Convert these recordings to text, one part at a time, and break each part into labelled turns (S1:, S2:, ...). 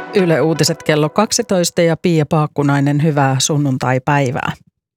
S1: Yle Uutiset kello 12 ja Pia Paakkunainen, hyvää sunnuntai-päivää.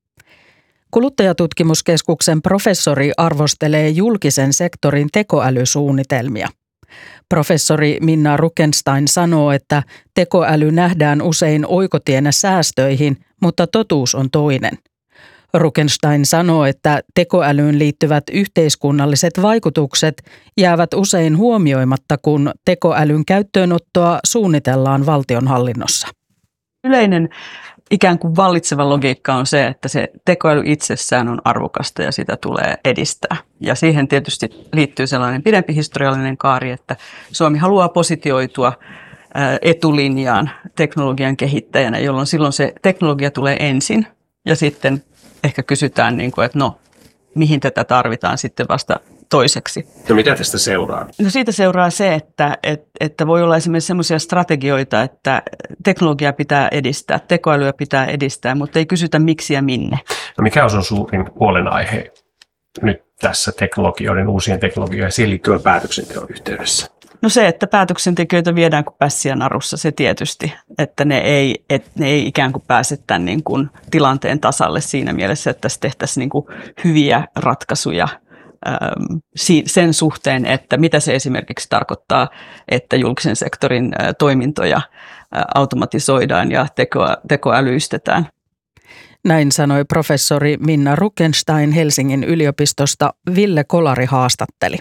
S1: Kuluttajatutkimuskeskuksen professori arvostelee julkisen sektorin tekoälysuunnitelmia. Professori Minna Rukenstein sanoo, että tekoäly nähdään usein oikotienä säästöihin, mutta totuus on toinen. Rukenstein sanoo, että tekoälyyn liittyvät yhteiskunnalliset vaikutukset jäävät usein huomioimatta, kun tekoälyn käyttöönottoa suunnitellaan valtionhallinnossa.
S2: Yleinen ikään kuin vallitseva logiikka on se, että se tekoäly itsessään on arvokasta ja sitä tulee edistää. Ja siihen tietysti liittyy sellainen pidempi historiallinen kaari, että Suomi haluaa positioitua etulinjaan teknologian kehittäjänä, jolloin silloin se teknologia tulee ensin ja sitten ehkä kysytään, että mihin tätä tarvitaan sitten vasta toiseksi.
S3: No mitä tästä seuraa?
S2: No siitä seuraa se, että voi olla esimerkiksi sellaisia strategioita, että teknologiaa pitää edistää, tekoälyä pitää edistää, mutta ei kysytä miksi ja minne.
S3: No mikä on sun suurin huolenaihe nyt tässä uusien teknologioiden ja siihen liittyvän päätöksenteon yhteydessä?
S2: No se, että päätöksentekijöitä viedään kuin pässiä narussa, se tietysti, että ne ei ikään kuin pääse tämän niin kuin tilanteen tasalle siinä mielessä, että tässä tehtäisiin niin kuin hyviä ratkaisuja sen suhteen, että mitä se esimerkiksi tarkoittaa, että julkisen sektorin toimintoja automatisoidaan ja tekoälyistetään.
S1: Näin sanoi professori Minna Rukenstein Helsingin yliopistosta. Ville Kolari haastatteli.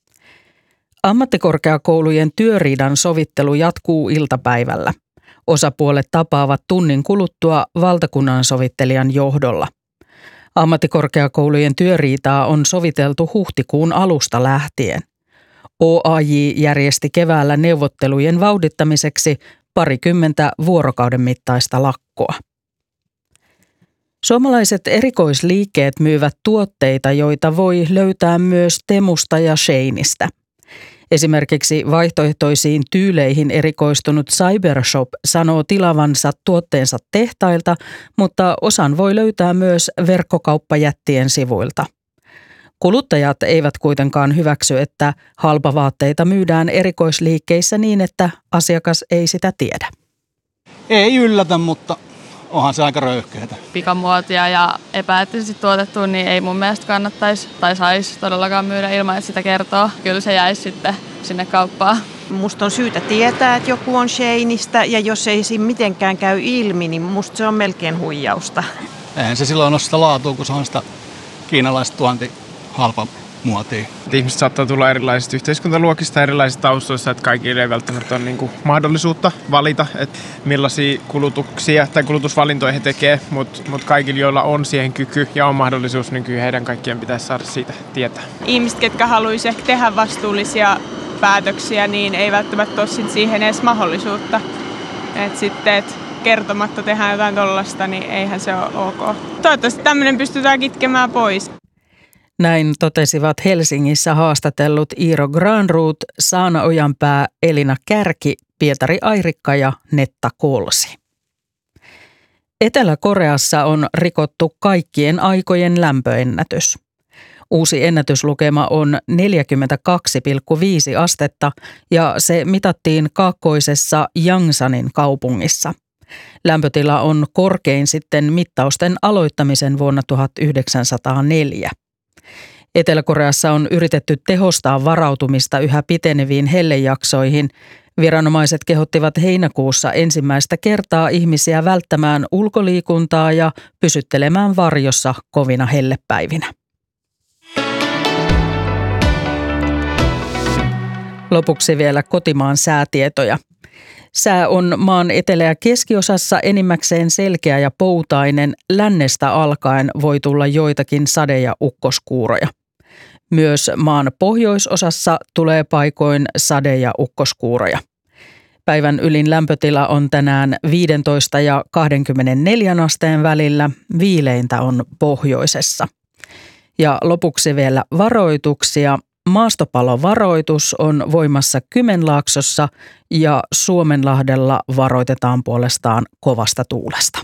S1: Ammattikorkeakoulujen työriidan sovittelu jatkuu iltapäivällä. Osapuolet tapaavat tunnin kuluttua valtakunnansovittelijan johdolla. Ammattikorkeakoulujen työriitaa on soviteltu huhtikuun alusta lähtien. OAJ järjesti keväällä neuvottelujen vauhdittamiseksi 20 vuorokauden mittaista lakkoa. Suomalaiset erikoisliikkeet myyvät tuotteita, joita voi löytää myös Temusta ja Sheinistä. Esimerkiksi vaihtoehtoisiin tyyleihin erikoistunut Cybershop sanoo tilavansa tuotteensa tehtailta, mutta osan voi löytää myös verkkokauppajättien sivuilta. Kuluttajat eivät kuitenkaan hyväksy, että halpavaatteita myydään erikoisliikkeissä niin, että asiakas ei sitä tiedä.
S4: Ei yllätä, mutta onhan se aika röyhkeätä.
S5: Pikamuotia ja epäeettisesti tuotettua, niin ei mun mielestä kannattaisi tai saisi todellakaan myydä ilman, että sitä kertoo. Kyllä se jäisi sitten sinne kauppaan.
S6: Musta on syytä tietää, että joku on Sheinistä, ja jos ei siinä mitenkään käy ilmi, niin musta se on melkein huijausta.
S4: Eihän se silloin ole sitä laatua, kun se on sitä kiinalaista halpamuotia.
S7: Ihmiset saattaa tulla erilaisista yhteiskuntaluokista, erilaisista taustoista, että kaikille ei välttämättä ole mahdollisuutta valita, että millaisia kulutuksia tai kulutusvalintoja he tekee, mutta kaikilla, joilla on siihen kyky ja on mahdollisuus, niin kyllä heidän kaikkien pitäisi saada siitä tietää.
S8: Ihmiset, ketkä haluaisivat ehkä tehdä vastuullisia päätöksiä, niin ei välttämättä ole siihen edes mahdollisuutta. Että kertomatta tehdään jotain tollaista, niin eihän se ole ok. Toivottavasti tämmöinen pystytään kitkemään pois.
S1: Näin totesivat Helsingissä haastatellut Iiro Granroth, Saana Ojanpää, Elina Kärki, Pietari Airikka ja Netta Kolsi. Etelä-Koreassa on rikottu kaikkien aikojen lämpöennätys. Uusi ennätyslukema on 42,5 astetta ja se mitattiin kaakkoisessa Yangsanin kaupungissa. Lämpötila on korkein sitten mittausten aloittamisen vuonna 1904. Etelä-Koreassa on yritetty tehostaa varautumista yhä piteneviin hellejaksoihin. Viranomaiset kehottivat heinäkuussa ensimmäistä kertaa ihmisiä välttämään ulkoliikuntaa ja pysyttelemään varjossa kovina hellepäivinä. Lopuksi vielä kotimaan säätietoja. Sää on maan etelä- ja keskiosassa enimmäkseen selkeä ja poutainen. Lännestä alkaen voi tulla joitakin sade- ja ukkoskuuroja. Myös maan pohjoisosassa tulee paikoin sade- ja ukkoskuuroja. Päivän ylin lämpötila on tänään 15 ja 24 asteen välillä. Viileintä on pohjoisessa. Ja lopuksi vielä varoituksia. Maastopalovaroitus on voimassa Kymenlaaksossa ja Suomenlahdella varoitetaan puolestaan kovasta tuulesta.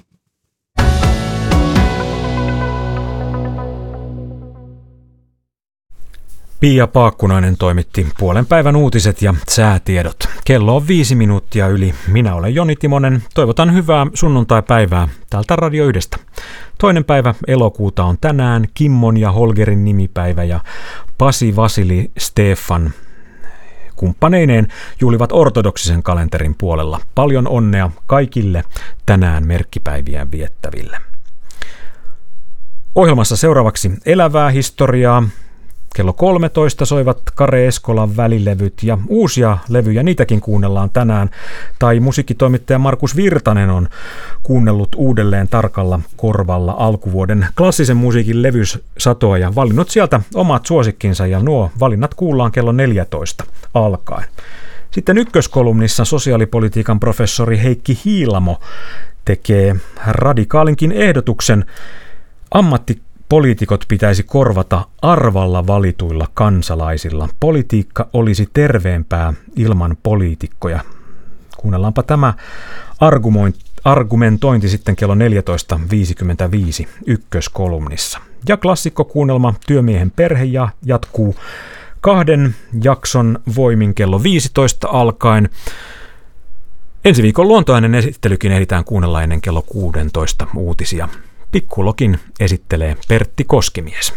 S9: Pia Paakkunainen toimitti puolen päivän uutiset ja säätiedot. Kello on 5 minuuttia yli. Minä olen Joni Timonen. Toivotan hyvää sunnuntaipäivää täältä Radio 1:stä. 2. päivä elokuuta on tänään Kimmon ja Holgerin nimipäivä ja Pasi, Vasili, Stefan kumppaneineen juhlivat ortodoksisen kalenterin puolella. Paljon onnea kaikille tänään merkkipäiviä viettäville. Ohjelmassa seuraavaksi elävää historiaa. Kello 13 soivat Kare Eskolan välilevyt ja uusia levyjä, niitäkin kuunnellaan tänään. Tai musiikkitoimittaja Markus Virtanen on kuunnellut uudelleen tarkalla korvalla alkuvuoden klassisen musiikin levysatoa ja valinnut sieltä omat suosikkinsa ja nuo valinnat kuullaan kello 14 alkaen. Sitten ykköskolumnissa sosiaalipolitiikan professori Heikki Hiilamo tekee radikaalinkin ehdotuksen. Ammattipoliitikot pitäisi korvata arvalla valituilla kansalaisilla. Politiikka olisi terveempää ilman poliitikkoja. Kuunnellaanpa tämä argumentointi sitten kello 14.55 ykköskolumnissa. Ja klassikkokuunnelma Työmiehen perhe jatkuu 2 jakson voimin kello 15 alkaen. Ensi viikon luontoinen esittelykin ehditään kuunnella ennen kello 16 uutisia. Pikkulokin esittelee Pertti Koskimies.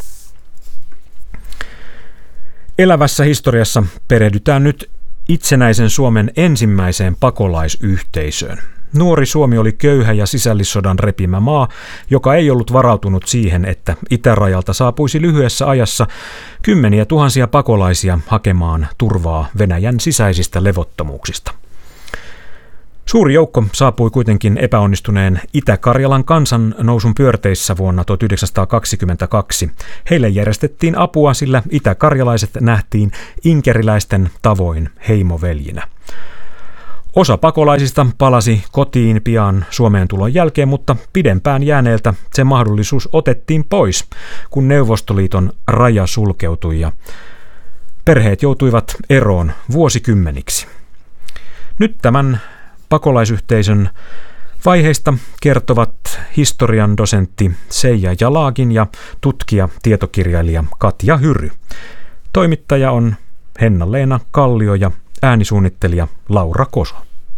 S9: Elävässä historiassa perehdytään nyt itsenäisen Suomen ensimmäiseen pakolaisyhteisöön. Nuori Suomi oli köyhä ja sisällissodan repimä maa, joka ei ollut varautunut siihen, että itärajalta saapuisi lyhyessä ajassa kymmeniä tuhansia pakolaisia hakemaan turvaa Venäjän sisäisistä levottomuuksista. Suuri joukko saapui kuitenkin epäonnistuneen Itä-Karjalan kansannousun pyörteissä vuonna 1922. Heille järjestettiin apua, sillä itäkarjalaiset nähtiin inkeriläisten tavoin heimoveljinä. Osa pakolaisista palasi kotiin pian Suomeen tulon jälkeen, mutta pidempään jääneeltä se mahdollisuus otettiin pois, kun Neuvostoliiton raja sulkeutui ja perheet joutuivat eroon vuosikymmeniksi. Nyt tämän pakolaisyhteisön vaiheista kertovat historian dosentti Seija Jalagin ja tutkija tietokirjailija Katja Hyry. Toimittaja on Henna-Leena Kallio ja äänisuunnittelija Laura Koso.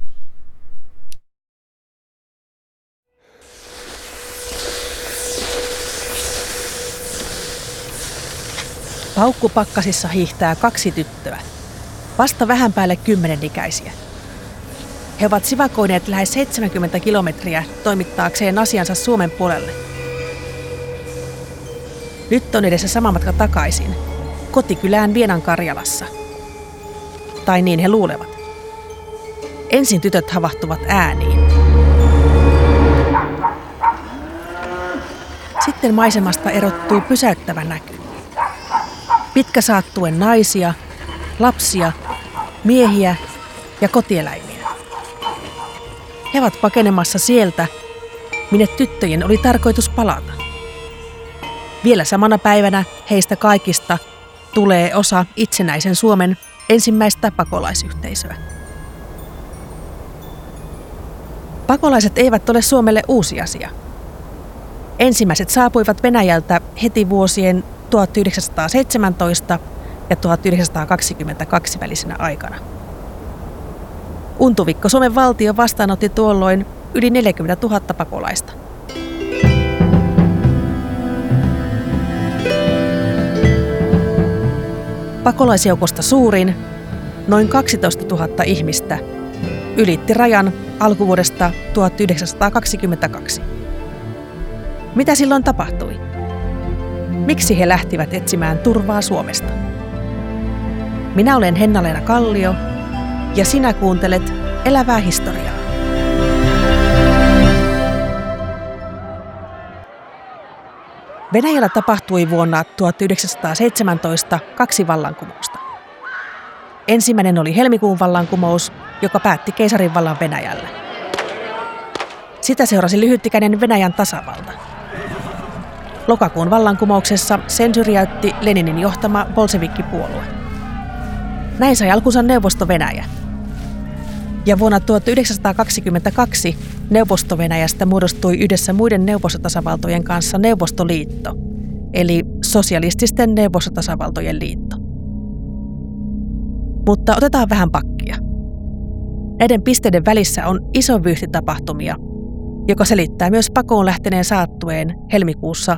S10: Paukkupakkasissa hiihtää 2 tyttöä, vasta vähän päälle 10-ikäisiä. He ovat sivakoineet lähes 70 kilometriä toimittaakseen asiansa Suomen puolelle. Nyt on edessä sama matka takaisin, kotikylään Vienan Karjalassa. Tai niin he luulevat. Ensin tytöt havahtuvat ääniin. Sitten maisemasta erottuu pysäyttävä näky. Pitkä saattuen naisia, lapsia, miehiä ja kotieläimiä. He ovat pakenemassa sieltä, minne tyttöjen oli tarkoitus palata. Vielä samana päivänä heistä kaikista tulee osa itsenäisen Suomen ensimmäistä pakolaisyhteisöä. Pakolaiset eivät ole Suomelle uusi asia. Ensimmäiset saapuivat Venäjältä heti vuosien 1917 ja 1922 välisenä aikana. Untuvikko-Suomen valtio vastaanotti tuolloin yli 40 000 pakolaista. Pakolaisjoukosta suurin, noin 12 000 ihmistä, ylitti rajan alkuvuodesta 1922. Mitä silloin tapahtui? Miksi he lähtivät etsimään turvaa Suomesta? Minä olen Henna-Leena Kallio ja sinä kuuntelet Elävää historiaa. Venäjällä tapahtui vuonna 1917 2 vallankumousta. Ensimmäinen oli helmikuun vallankumous, joka päätti keisarin vallan Venäjällä. Sitä seurasi lyhytikäinen Venäjän tasavalta. Lokakuun vallankumouksessa sen syrjäytti Leninin johtama bolsevikkipuolue. Näin sai alkunsa Neuvosto-Venäjä. Ja vuonna 1922 Neuvosto-Venäjästä muodostui yhdessä muiden neuvostotasavaltojen kanssa Neuvostoliitto, eli sosialististen neuvostotasavaltojen liitto. Mutta otetaan vähän pakkia. Näiden pisteiden välissä on iso vyyhti tapahtumia, joka selittää myös pakoon lähteneen saattueen helmikuussa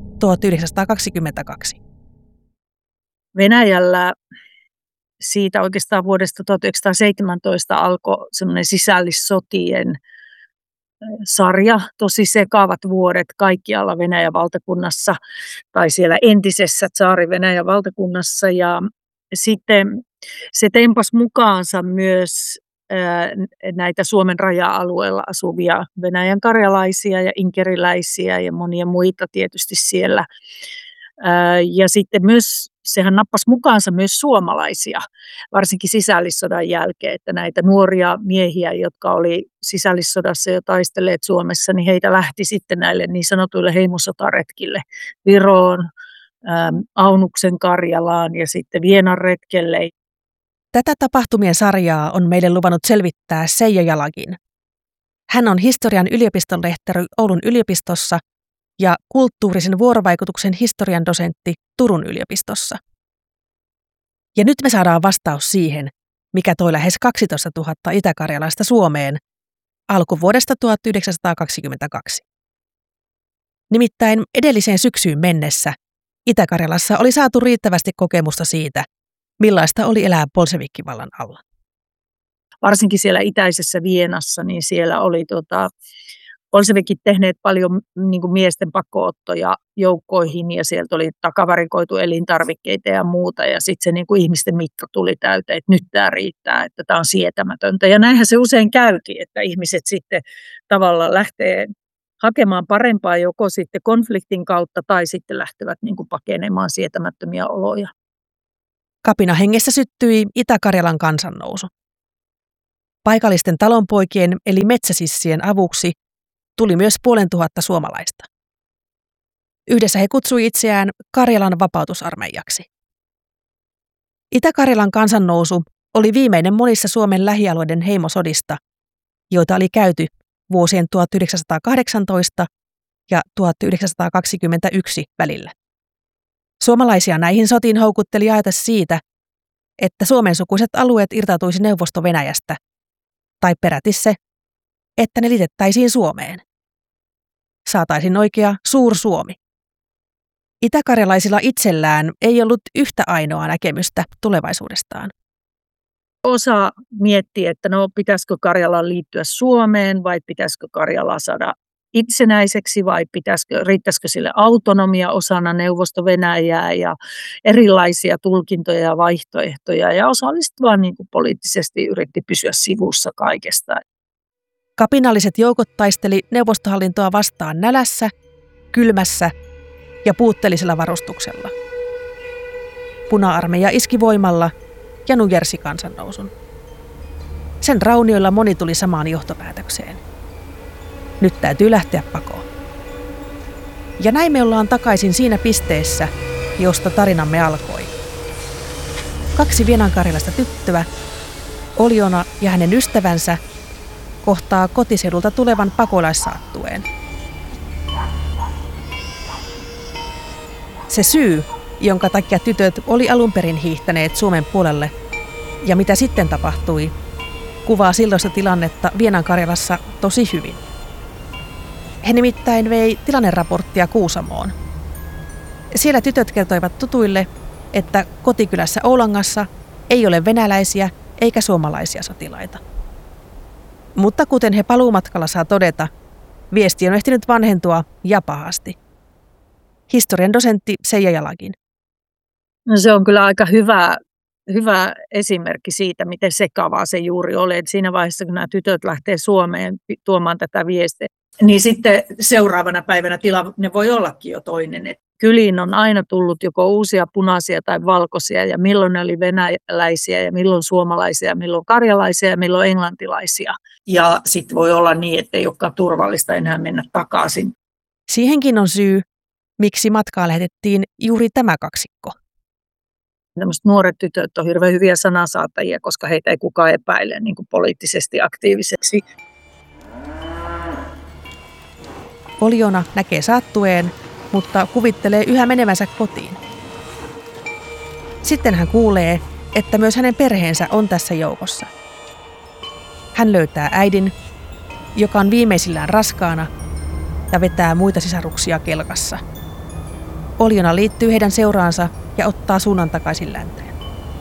S10: 1922.
S11: Venäjällä siitä oikeastaan vuodesta 1917 alkoi semmoinen sisällissotien sarja, tosi sekavat vuodet kaikkialla Venäjän valtakunnassa tai siellä entisessä tsaari-Venäjän valtakunnassa. Ja sitten se tempasi mukaansa myös näitä Suomen raja-alueella asuvia venäjän karjalaisia ja inkeriläisiä ja monia muita tietysti siellä. Ja sitten myös sehän nappasi mukaansa myös suomalaisia, varsinkin sisällissodan jälkeen, että näitä nuoria miehiä, jotka oli sisällissodassa jo taistelleet Suomessa, niin heitä lähti sitten näille niin sanotuille heimosotaretkille Viroon, Aunuksen Karjalaan ja sitten Vienan retkelle.
S10: Tätä tapahtumien sarjaa on meille luvannut selvittää Seija Jalagin. Hän on historian yliopistonlehtori Oulun yliopistossa ja kulttuurisen vuorovaikutuksen historian dosentti Turun yliopistossa. Ja nyt me saadaan vastaus siihen, mikä toi lähes 12 000 itäkarjalaista Suomeen alkuvuodesta 1922. Nimittäin edelliseen syksyyn mennessä Itä-Karjalassa oli saatu riittävästi kokemusta siitä, millaista oli elää bolševikkivallan alla.
S11: Varsinkin siellä itäisessä Vienassa, niin siellä oli bolševikit tehneet paljon niin kuin miesten pakkoottoja joukkoihin ja sieltä oli takavarikoitu elintarvikkeita ja muuta. Ja sitten se niin kuin ihmisten mitta tuli täyteen, että nyt tämä riittää, että tämä on sietämätöntä. Ja näinhän se usein käytiin, että ihmiset sitten tavallaan lähtee hakemaan parempaa joko sitten konfliktin kautta tai sitten lähtevät niin kuin pakenemaan sietämättömiä oloja.
S10: Kapinahengessä syttyi Itä-Karjalan kansannousu. Paikallisten talonpoikien eli metsäsissien avuksi tuli myös 500 suomalaista. Yhdessä he kutsui itseään Karjalan vapautusarmeijaksi. Itä-Karjalan kansannousu oli viimeinen monissa Suomen lähialueiden heimosodista, joita oli käyty vuosien 1918 ja 1921 välillä. Suomalaisia näihin sotiin houkutteli ajatus siitä, että suomensukuiset alueet irtautuisi Neuvosto-Venäjästä, tai peräti se, että ne liitettäisiin Suomeen. Saataisiin oikea Suur-Suomi. Itäkarjalaisilla itsellään ei ollut yhtä ainoaa näkemystä tulevaisuudestaan.
S11: Osa miettii, että pitäisikö Karjalan liittyä Suomeen vai pitäisikö Karjala saada itsenäiseksi vai riittäisikö sille autonomia osana Neuvosto-Venäjää ja erilaisia tulkintoja ja vaihtoehtoja. Ja osa oli vaan niin kuin poliittisesti yritti pysyä sivussa kaikesta.
S10: Kapinalliset joukot taisteli neuvostohallintoa vastaan nälässä, kylmässä ja puutteellisella varustuksella. Puna-armeija iski voimalla ja nujersi kansannousun. Sen raunioilla moni tuli samaan johtopäätökseen. Nyt täytyy lähteä pakoon. Ja näin me ollaan takaisin siinä pisteessä, josta tarinamme alkoi. 2 vienankarjalaista tyttöä, Oljona ja hänen ystävänsä, kohtaa kotiseudulta tulevan pakolaissaattueen. Se syy, jonka takia tytöt oli alun perin hiihtäneet Suomen puolelle, ja mitä sitten tapahtui, kuvaa silloista tilannetta Vienankarjalassa tosi hyvin. He nimittäin vei tilanneraporttia Kuusamoon. Siellä tytöt kertoivat tutuille, että kotikylässä Oulangassa ei ole venäläisiä eikä suomalaisia sotilaita. Mutta kuten he paluumatkalla saa todeta, viesti on ehtinyt vanhentua ja pahasti. Historian dosentti Seija Jalagin.
S11: No se on kyllä aika hyvä esimerkki siitä, miten sekavaa se juuri oli. Et siinä vaiheessa, kun nämä tytöt lähtee Suomeen tuomaan tätä viestiä, niin sitten seuraavana päivänä tilanne voi ollakin jo toinen. Et kyliin on aina tullut joko uusia punaisia tai valkoisia, ja milloin ne oli venäläisiä, ja milloin suomalaisia, ja milloin karjalaisia, ja milloin englantilaisia. Ja sitten voi olla niin, että ei olekaan turvallista enää mennä takaisin.
S10: Siihenkin on syy, miksi matkaa lähetettiin juuri tämä kaksikko.
S11: Tällaiset nuoret tytöt on hirveän hyviä sanansaattajia, koska heitä ei kukaan epäile niin kuin poliittisesti aktiiviseksi.
S10: Oljona näkee saattueen, mutta kuvittelee yhä menevänsä kotiin. Sitten hän kuulee, että myös hänen perheensä on tässä joukossa. Hän löytää äidin, joka on viimeisillään raskaana ja vetää muita sisaruksia kelkassa. Oljona liittyy heidän seuraansa ja ottaa suunnan takaisin länteen.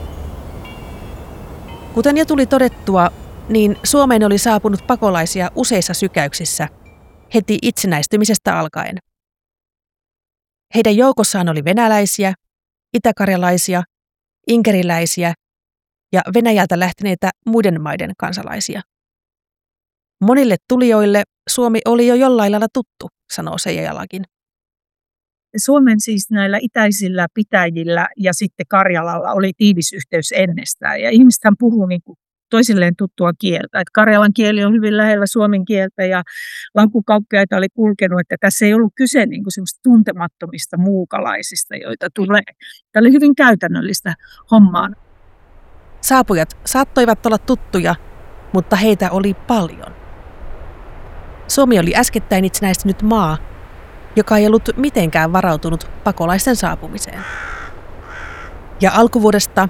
S10: Kuten jo tuli todettua, niin Suomeen oli saapunut pakolaisia useissa sykäyksissä heti itsenäistymisestä alkaen. Heidän joukossaan oli venäläisiä, itäkarjalaisia, inkeriläisiä ja Venäjältä lähteneitä muiden maiden kansalaisia. Monille tulijoille Suomi oli jo jollain lailla tuttu, sanoo Seija Jalakin.
S11: Suomen siis näillä itäisillä pitäjillä ja sitten Karjalalla oli tiivis yhteys ennestään. Ja ihmisethän puhuu niin kuin toisilleen tuttua kieltä. Et Karjalan kieli on hyvin lähellä suomen kieltä ja lankkukauppiaita oli kulkenut, että tässä ei ollut kyse niin kuin semmoista tuntemattomista muukalaisista, joita tulee. Tämä oli hyvin käytännöllistä hommaa.
S10: Saapujat saattoivat olla tuttuja, mutta heitä oli paljon. Suomi oli äskettäin itsenäistynyt maa, joka ei ollut mitenkään varautunut pakolaisten saapumiseen. Ja alkuvuodesta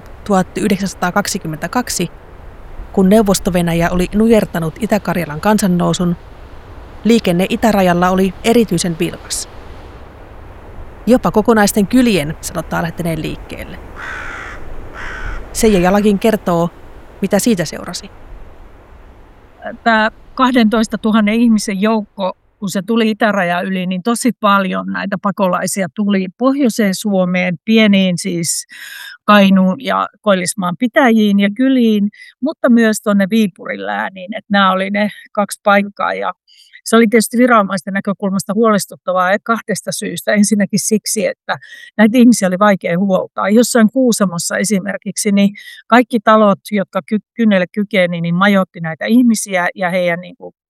S10: 1922, kun Neuvosto-Venäjä oli nujertanut Itä-Karjalan kansannousun, liikenne itärajalla oli erityisen vilkas. Jopa kokonaisten kylien sanotaan lähteneen liikkeelle. Seija Jalakin kertoo, mitä siitä seurasi.
S11: Tämä 12 000 ihmisen joukko, kun se tuli itäraja yli, niin tosi paljon näitä pakolaisia tuli pohjoiseen Suomeen, pieniin siis Kainuun ja Koillismaan pitäjiin ja kyliin, mutta myös tuonne Viipurin lääniin. Että nämä oli ne 2 paikkaa ja se oli tietysti viranomaisten näkökulmasta huolestuttavaa kahdesta syystä. Ensinnäkin siksi, että näitä ihmisiä oli vaikea huoltaa. Jossain Kuusamossa esimerkiksi, niin kaikki talot, jotka kynnelle kykeni, niin majoitti näitä ihmisiä ja heidän niin kuin